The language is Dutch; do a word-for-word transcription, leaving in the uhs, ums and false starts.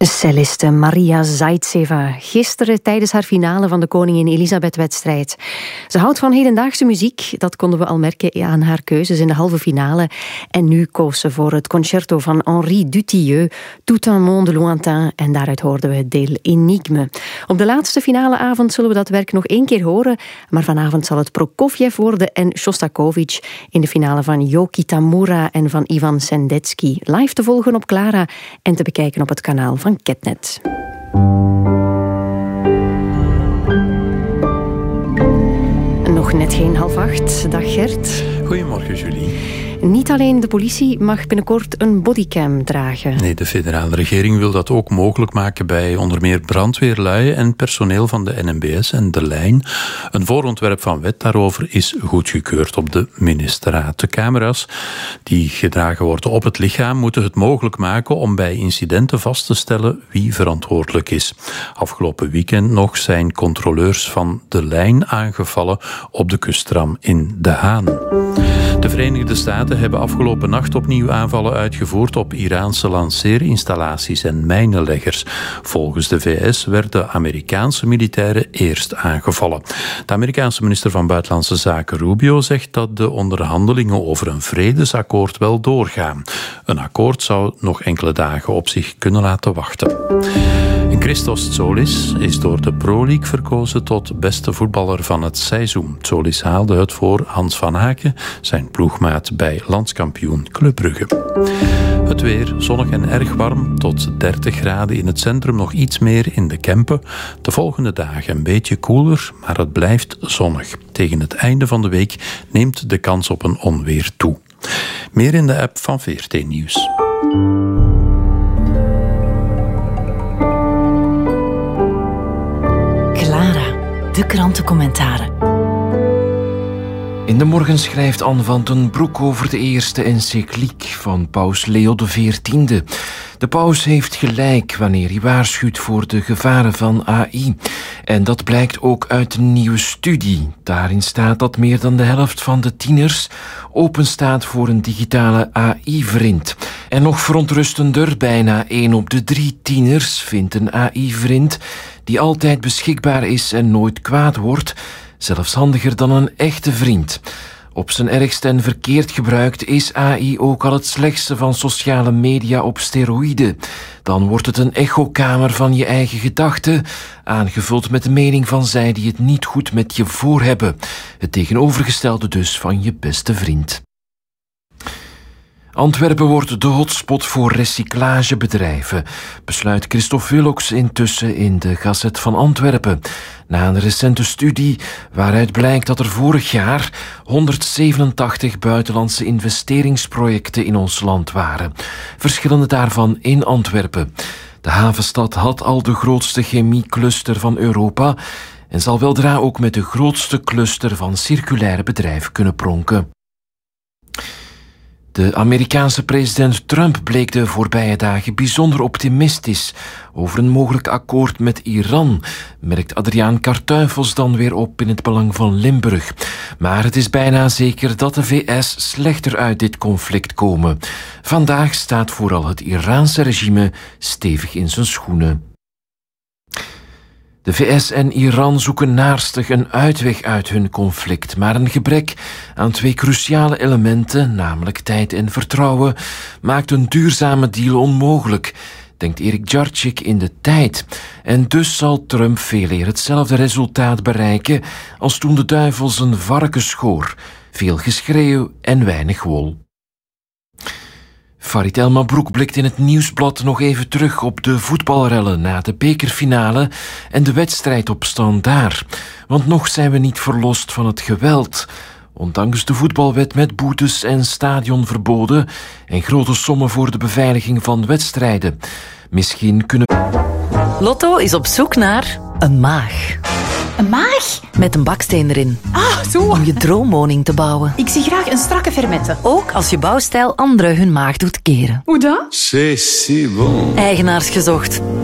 Celliste Maria Zaitseva, gisteren tijdens haar finale van de Koningin Elisabeth-wedstrijd. Ze houdt van hedendaagse muziek, dat konden we al merken aan haar keuzes in de halve finale. En nu koos ze voor het concerto van Henri Dutilleux, Tout un monde lointain, en daaruit hoorden we Deel Enigme. Op de laatste finale avond zullen we dat werk nog één keer horen, maar vanavond zal het Prokofjev worden en Shostakovich in de finale van Yo Kitamura en van Ivan Sendetsky. Live te volgen op Clara en te bekijken op het kanaal van Ketnet. Nog net geen half acht. Dag Gert. Goedemorgen Julie. Niet alleen de politie mag binnenkort een bodycam dragen. Nee, de federale regering wil dat ook mogelijk maken bij onder meer brandweerlui en personeel van de N M B S en De Lijn. Een voorontwerp van wet daarover is goedgekeurd op de ministerraad. De camera's die gedragen worden op het lichaam moeten het mogelijk maken om bij incidenten vast te stellen wie verantwoordelijk is. Afgelopen weekend nog zijn controleurs van De Lijn aangevallen op de kustram in De Haan. De Verenigde Staten hebben afgelopen nacht opnieuw aanvallen uitgevoerd op Iraanse lanceerinstallaties en mijnenleggers. Volgens de V S werden Amerikaanse militairen eerst aangevallen. De Amerikaanse minister van Buitenlandse Zaken Rubio zegt dat de onderhandelingen over een vredesakkoord wel doorgaan. Een akkoord zou nog enkele dagen op zich kunnen laten wachten. Christos Tsolis is door de Pro League verkozen tot beste voetballer van het seizoen. Tsolis haalde het voor Hans van Aken, zijn ploegmaat bij landskampioen Club Brugge. Het weer, zonnig en erg warm, tot dertig graden in het centrum, nog iets meer in de Kempen. De volgende dagen een beetje koeler, maar het blijft zonnig. Tegen het einde van de week neemt de kans op een onweer toe. Meer in de app van V R T Nieuws. De krantencommentaren. In de morgen schrijft Anne van den Broek over de eerste encycliek van paus Leo de veertiende. De paus heeft gelijk wanneer hij waarschuwt voor de gevaren van A I. En dat blijkt ook uit een nieuwe studie. Daarin staat dat meer dan de helft van de tieners openstaat voor een digitale A I-vriend. En nog verontrustender, bijna één op de drie tieners vindt een A I-vriend die altijd beschikbaar is en nooit kwaad wordt, zelfs handiger dan een echte vriend. Op zijn ergst en verkeerd gebruikt is A I ook al het slechtste van sociale media op steroïden. Dan wordt het een echokamer van je eigen gedachten, aangevuld met de mening van zij die het niet goed met je voor hebben. Het tegenovergestelde dus van je beste vriend. Antwerpen wordt de hotspot voor recyclagebedrijven, besluit Christophe Willocks intussen in de Gazet van Antwerpen. Na een recente studie waaruit blijkt dat er vorig jaar honderdzevenentachtig buitenlandse investeringsprojecten in ons land waren. Verschillende daarvan in Antwerpen. De havenstad had al de grootste chemiecluster van Europa en zal weldra ook met de grootste cluster van circulaire bedrijven kunnen pronken. De Amerikaanse president Trump bleek de voorbije dagen bijzonder optimistisch over een mogelijk akkoord met Iran, merkt Adriaan Kartuifels dan weer op in het Belang van Limburg. Maar het is bijna zeker dat de V S slechter uit dit conflict komen. Vandaag staat vooral het Iraanse regime stevig in zijn schoenen. De V S en Iran zoeken naarstig een uitweg uit hun conflict, maar een gebrek aan twee cruciale elementen, namelijk tijd en vertrouwen, maakt een duurzame deal onmogelijk, denkt Erik Jarczyk in De Tijd. En dus zal Trump veeleer hetzelfde resultaat bereiken als toen de duivel zijn varken schoor. Veel geschreeuw en weinig wol. Farid El Mabrouk blikt in het Nieuwsblad nog even terug op de voetbalrellen na de bekerfinale en de wedstrijd op Standaard. Want nog zijn we niet verlost van het geweld. Ondanks de voetbalwet met boetes en stadionverboden en grote sommen voor de beveiliging van wedstrijden. Misschien kunnen... Lotto is op zoek naar een maag. Een maag? Met een baksteen erin. Ah, zo. Om je droomwoning te bouwen. Ik zie graag een strakke fermette. Ook als je bouwstijl anderen hun maag doet keren. Hoe dan? C'est si bon. Eigenaars gezocht.